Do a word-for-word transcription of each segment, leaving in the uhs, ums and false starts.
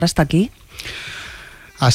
hasta aquí? Ha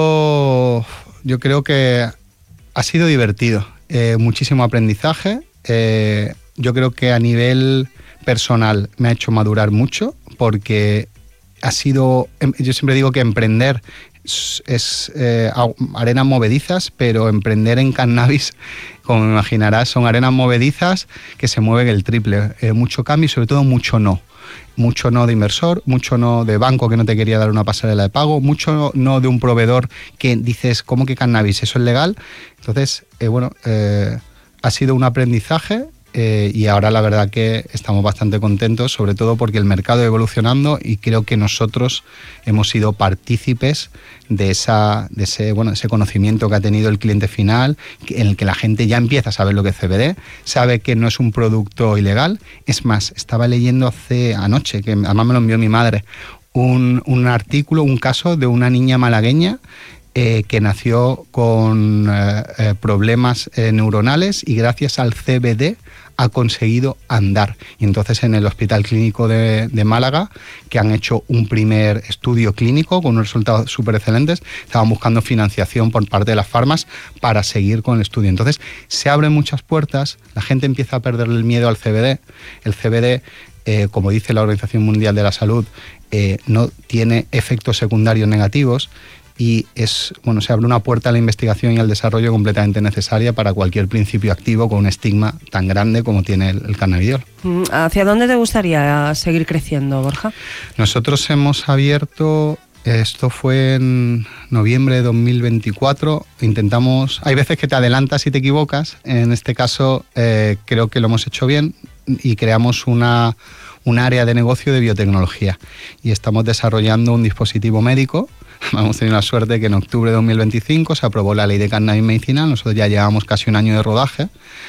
sido, yo creo que ha sido divertido, eh, muchísimo aprendizaje. Eh, yo creo que a nivel personal me ha hecho madurar mucho, porque ha sido, yo siempre digo que emprender es, es eh, arenas movedizas, pero emprender en cannabis, como me imaginarás, son arenas movedizas que se mueven el triple. Eh, mucho cambio y sobre todo mucho no. Mucho no de inversor, mucho no de banco que no te quería dar una pasarela de pago, mucho no de un proveedor que dices, ¿cómo que cannabis? ¿Eso es legal? Entonces, eh, bueno, eh, ha sido un aprendizaje. Eh, y ahora la verdad que estamos bastante contentos, sobre todo porque el mercado ha evolucionando y creo que nosotros hemos sido partícipes de, esa, de ese, bueno, ese conocimiento que ha tenido el cliente final, en el que la gente ya empieza a saber lo que es C B D, sabe que no es un producto ilegal. Es más, estaba leyendo hace anoche, que además me lo envió mi madre, un, un artículo, un caso de una niña malagueña Eh, que nació con eh, eh, problemas eh, neuronales y gracias al C B D ha conseguido andar. Y entonces en el Hospital Clínico de, de Málaga, que han hecho un primer estudio clínico con unos resultados súper excelentes, estaban buscando financiación por parte de las farmas para seguir con el estudio. Entonces se abren muchas puertas, la gente empieza a perder el miedo al C B D. El C B D, eh, como dice la Organización Mundial de la Salud, eh, no tiene efectos secundarios negativos. Y es, bueno, se abre una puerta a la investigación y al desarrollo completamente necesaria para cualquier principio activo con un estigma tan grande como tiene el, el cannabidiol. ¿Hacia dónde te gustaría seguir creciendo, Borja? Nosotros hemos abierto, esto fue en noviembre de dos mil veinticuatro, intentamos, hay veces que te adelantas y te equivocas, en este caso eh, creo que lo hemos hecho bien y creamos una, un área de negocio de biotecnología y estamos desarrollando un dispositivo médico. Hemos tenido la suerte que en octubre de dos mil veinticinco se aprobó la ley de cannabis medicinal. Nosotros ya llevamos casi un año de rodaje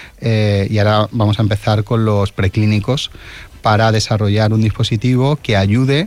eh, y ahora vamos a empezar con los preclínicos para desarrollar un dispositivo que ayude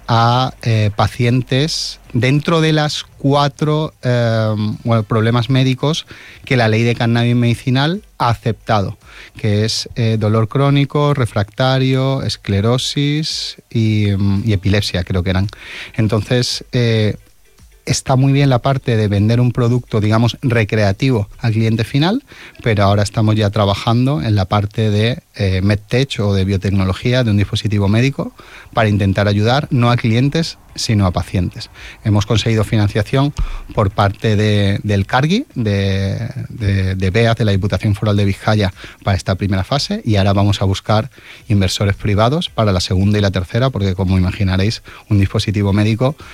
a eh, pacientes dentro de las cuatro eh, bueno, problemas médicos que la ley de cannabis medicinal ha aceptado, que es eh, dolor crónico, refractario, esclerosis y, y epilepsia, creo que eran. Entonces, eh, está muy bien la parte de vender un producto, digamos, recreativo al cliente final, pero ahora estamos ya trabajando en la parte de eh, MedTech o de biotecnología de un dispositivo médico para intentar ayudar no a clientes, sino a pacientes. Hemos conseguido financiación por parte de, del Cargi, de, de, de B E A, de la Diputación Foral de Vizcaya, para esta primera fase, y ahora vamos a buscar inversores privados para la segunda y la tercera, porque como imaginaréis, un dispositivo médico